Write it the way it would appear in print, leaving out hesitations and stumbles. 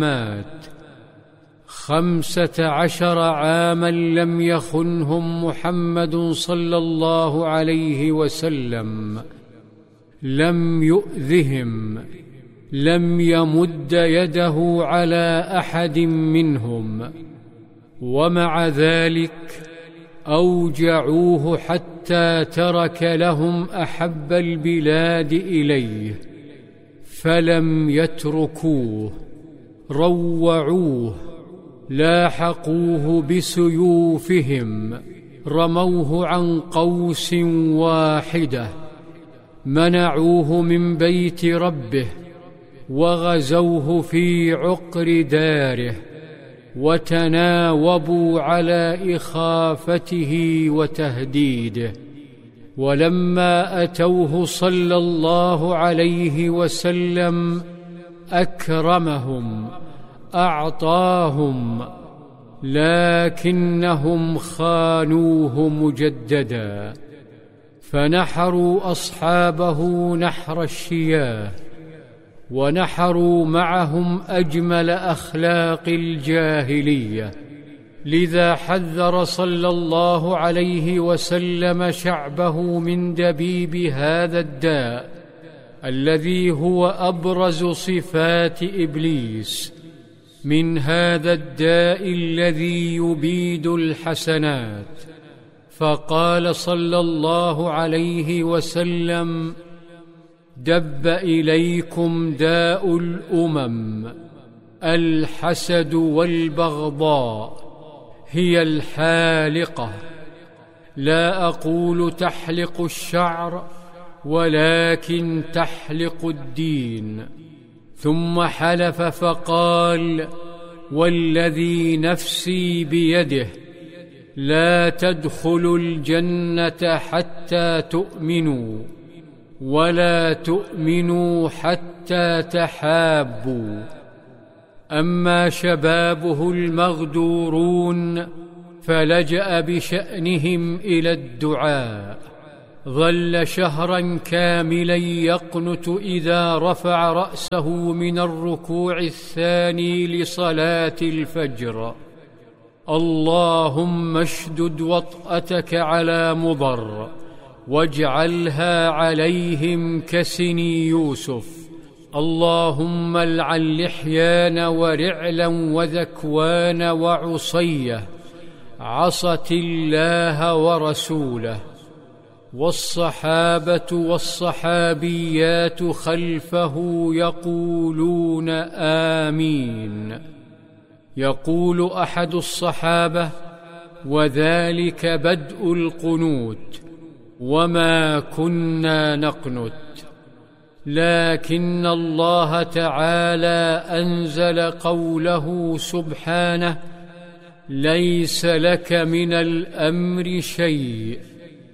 مات 15 عاما لم يخنهم محمد صلى الله عليه وسلم، لم يؤذهم، لم يمد يده على أحد منهم، ومع ذلك أوجعوه حتى ترك لهم أحب البلاد إليه، فلم يتركوه، روعوه، لاحقوه بسيوفهم، رموه عن قوس واحدة، منعوه من بيت ربه، وغزوه في عقر داره، وتناوبوا على إخافته وتهديده. ولما أتوه صلى الله عليه وسلم أكرمهم، أعطاهم، لكنهم خانوه مجددا، فنحروا أصحابه نحر الشياه، ونحروا معهم أجمل أخلاق الجاهلية. لذا حذر صلى الله عليه وسلم شعبه من دبيب هذا الداء الذي هو أبرز صفات إبليس، من هذا الداء الذي يبيد الحسنات. فقال صلى الله عليه وسلم: دب إليكم داء الأمم، الحسد والبغضاء، هي الحالقة. لا أقول تحلق الشعر، ولكن تحلق الدين. ثم حلف فقال: والذي نفسي بيده لا تدخلوا الجنة حتى تؤمنوا، ولا تؤمنوا حتى تحابوا. أما شبابه المغدورون فلجأ بشأنهم إلى الدعاء، ظل شهرا كاملا يقنت إذا رفع رأسه من الركوع الثاني لصلاة الفجر: اللهم اشدد وطأتك على مضر، واجعلها عليهم كسني يوسف. اللهم العن لحيان ورعلا وذكوان وعصية، عصت الله ورسوله. والصحابة والصحابيات خلفه يقولون آمين. يقول أحد الصحابة: وذلك بدء القنوت، وما كنا نقنت، لكن الله تعالى أنزل قوله سبحانه: ليس لك من الأمر شيء،